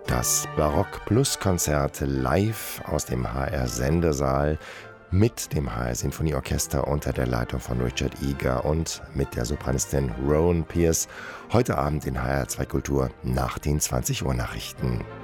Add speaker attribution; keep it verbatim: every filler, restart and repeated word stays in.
Speaker 1: Das Barock-Plus-Konzert live aus dem H R-Sendesaal mit dem H R-Sinfonieorchester unter der Leitung von Richard Eager und mit der Sopranistin Rowan Pierce. Heute Abend in H R zwei Kultur nach den zwanzig Uhr Nachrichten.